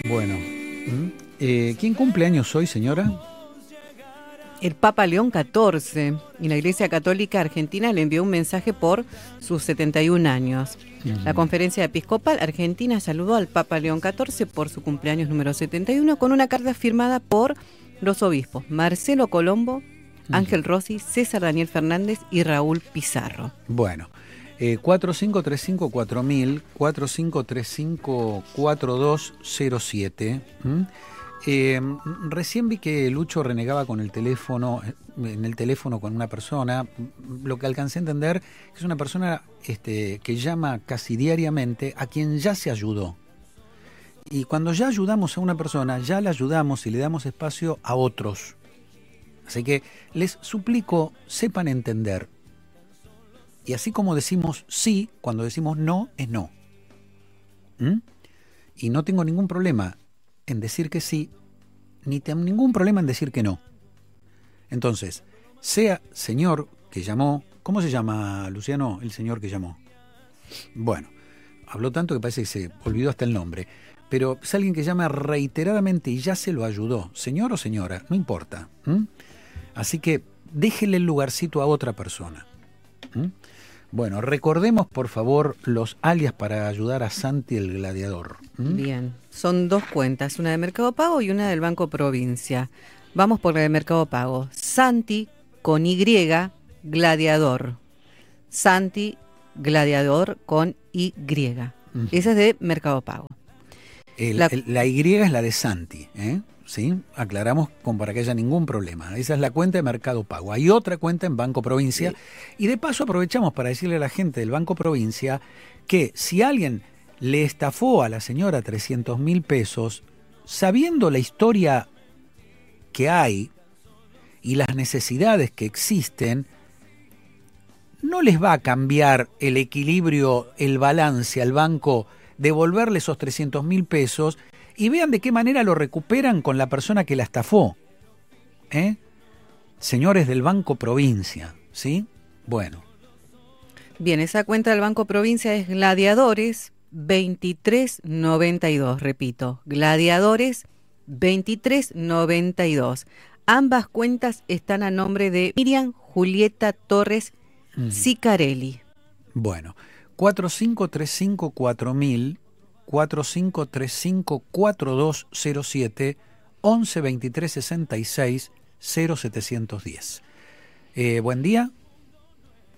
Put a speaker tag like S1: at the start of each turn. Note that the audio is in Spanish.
S1: Bueno. ¿Quién cumple años hoy, señora?
S2: El Papa León XIV, y la Iglesia Católica Argentina le envió un mensaje por sus 71 años. La Conferencia Episcopal Argentina saludó al Papa León XIV por su cumpleaños número 71 con una carta firmada por los obispos Marcelo Colombo, Ángel Rossi, César Daniel Fernández y Raúl Pizarro.
S1: Bueno, 4535-4000, 4535-4207. Recién vi que Lucho renegaba con el teléfono, en el teléfono con una persona. Lo que alcancé a entender es una persona que llama casi diariamente a quien ya se ayudó. Y cuando ya ayudamos a una persona, ya la ayudamos y le damos espacio a otros. Así que les suplico, sepan entender. Y así como decimos sí, cuando decimos no, es no. Y no tengo ningún problema en decir que sí, ni tengo ningún problema en decir que no. Entonces, sea señor que llamó, ¿cómo se llama, Luciano, el señor que llamó? Bueno, habló tanto que parece que se olvidó hasta el nombre, pero es alguien que llama reiteradamente y ya se lo ayudó, señor o señora, no importa. Así que déjele el lugarcito a otra persona. Bueno, recordemos por favor los alias para ayudar a Santi el Gladiador.
S2: Bien, son dos cuentas, una de Mercado Pago y una del Banco Provincia. Vamos por la de Mercado Pago. Santi con Y, Gladiador. Santi Gladiador con Y. Esa es de Mercado Pago.
S1: La Y es la de Santi, ¿sí? Aclaramos para que haya ningún problema. Esa es la cuenta de Mercado Pago. Hay otra cuenta en Banco Provincia. Sí. Y de paso aprovechamos para decirle a la gente del Banco Provincia que si alguien le estafó a la señora 300.000 pesos, sabiendo la historia que hay y las necesidades que existen, no les va a cambiar el equilibrio, el balance al banco, devolverle esos 300.000 pesos y vean de qué manera lo recuperan con la persona que la estafó. Señores del Banco Provincia, ¿sí? Bueno.
S2: Bien, esa cuenta del Banco Provincia es Gladiadores 2392, repito, Gladiadores 2392. Ambas cuentas están a nombre de Miriam Julieta Torres Sicarelli.
S1: Bueno, 4535-4000, 4535-4207, 11 23 66 0710. Buen día.